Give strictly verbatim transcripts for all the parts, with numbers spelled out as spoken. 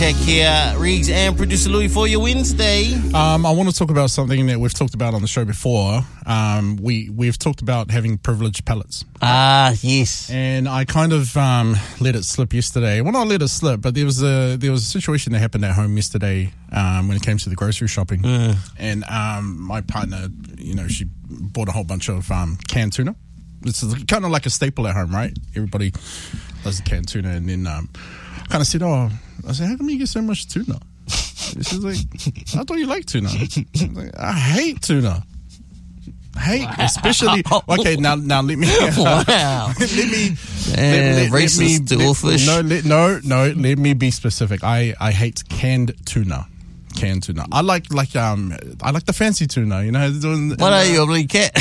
Heck here, Riggs and producer Louis for your Wednesday. Um, I want to talk about something that we've talked about on the show before. Um, we, we've talked about having privileged palates. Ah, yes. And I kind of um, let it slip yesterday. Well, not let it slip, but there was a there was a situation that happened at home yesterday um, when it came to the grocery shopping. Mm. And um, my partner, you know, she bought a whole bunch of um, canned tuna. It's kind of like a staple at home, right? Everybody does the canned tuna. And then um, I kind of said, oh, I said, how come you get so much tuna? She's like, I thought you liked tuna. I was like, I hate tuna. Hate, wow. Especially. Okay, now, now let me. Uh, wow. let me. Uh, let, let, racist let me, to all fish. No, let, no, no. Let me be specific. I, I hate canned tuna. Canned tuna. I like like um. I like the fancy tuna. You know. What are you, a bloody cat?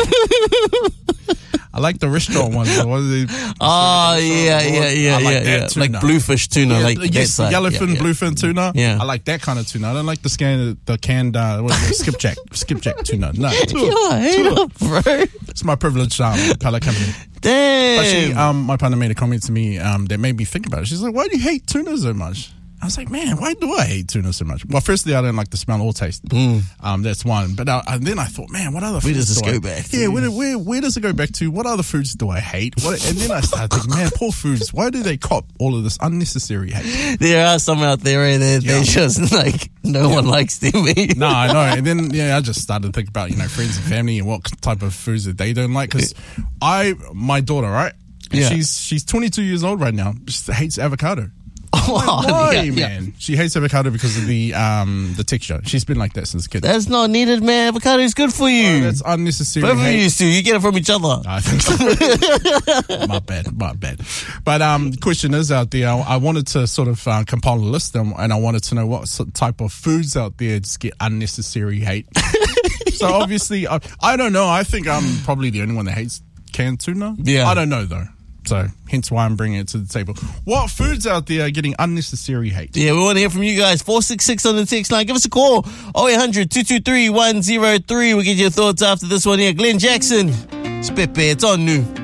I like the restaurant ones. What are they? Oh, yeah, yeah, yeah, I like yeah, that yeah. Like bluefish tuna, yeah, like yes, that yellowfin, yeah, yeah. bluefin tuna. Yeah. I like that kind of tuna. I don't like the scan, the canned, uh, what is it, skipjack, skipjack tuna. No, You're a hater, bro. It's my privileged um, palate company. Damn. But she, um, my partner made a comment to me um, that made me think about it. She's like, "Why do you hate tuna so much?" I was like, man, why do I hate tuna so much? Well, firstly, I don't like the smell or taste. Mm. Um, that's one. But uh, and then I thought, man, what other where foods does this do go I, back to? Yeah, where, where where does it go back to? What other foods do I hate? What, and then I started thinking, man, poor foods. Why do they cop all of this unnecessary hate? There are some out there eh, that yeah. they just like no yeah. one likes them. No, I know. And then yeah, I just started to think about you know friends and family and what type of foods that they don't like. Because I, my daughter, right? Yeah. She's she's twenty-two years old right now. She hates avocado. Oh, Why, yeah, man? Yeah. She hates avocado because of the um the texture. She's been like that since a kid. That's not needed, man. Avocado is good for you. Oh, that's unnecessary. Whatever hate. you used to, you get it from each other. I think so. my bad, my bad. But um, question is out there. I wanted to sort of uh, compile a list, and I wanted to know what type of foods out there just get unnecessary hate. So obviously, I, I don't know. I think I'm probably the only one that hates canned tuna. Yeah, I don't know though. So, hence why I'm bringing it to the table. What foods out there are getting unnecessary hate? Yeah, we want to hear from you guys. four six six on the text line. Give us a call. oh eight hundred, two two three, one oh three. We'll get your thoughts after this one here. Glenn Jackson. It's Pepe. It's on new.